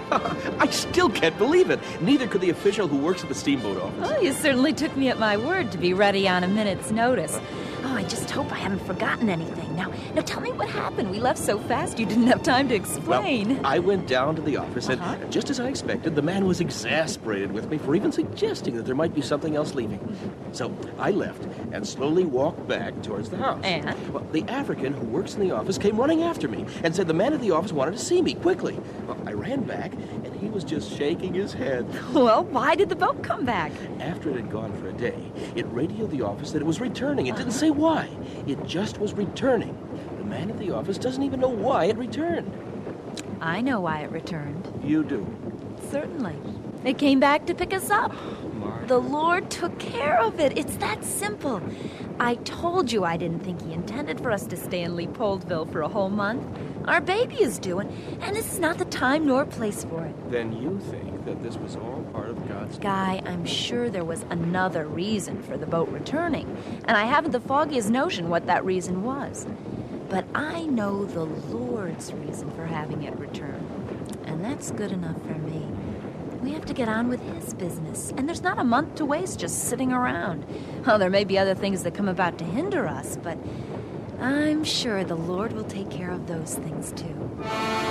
I still can't believe it. Neither could the official who works at the steamboat office. Oh, you certainly took me at my word to be ready on a minute's notice. Oh, I just hope I haven't forgotten anything. Now tell me what happened. We left so fast you didn't have time to explain. Well, I went down to the office, and just as I expected, the man was exasperated with me for even suggesting that there might be something else leaving. So I left and slowly walked back towards the house. And? Well, the African who works in the office came running after me and said the man at the office wanted to see me quickly. Well, I ran back, and he was just shaking his head. Well, why did the boat come back? After it had gone for a day, it radioed the office that it was returning. It didn't say why. It just was returning. The man at the office doesn't even know why it returned. I know why it returned. You do? Certainly. It came back to pick us up. Mark. The Lord took care of it. It's that simple. I told you I didn't think he intended for us to stay in Leopoldville for a whole month. Our baby is due, and this is not the time nor place for it. Then you think that this was all part of God's... Guy, I'm sure there was another reason for the boat returning, and I haven't the foggiest notion what that reason was. But I know the Lord's reason for having it return, and that's good enough for me. We have to get on with his business, and there's not a month to waste just sitting around. Oh, there may be other things that come about to hinder us, but I'm sure the Lord will take care of those things too.